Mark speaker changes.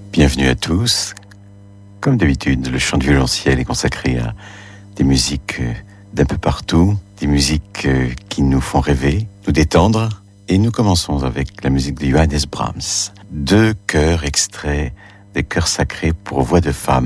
Speaker 1: Bienvenue à tous. Comme d'habitude, le chant du violonciel est consacré à des musiques d'un peu partout, des musiques qui nous font rêver, nous détendre. Et nous commençons avec la musique de Johannes Brahms. 2 chœurs extraits des chœurs sacrés pour voix de femme.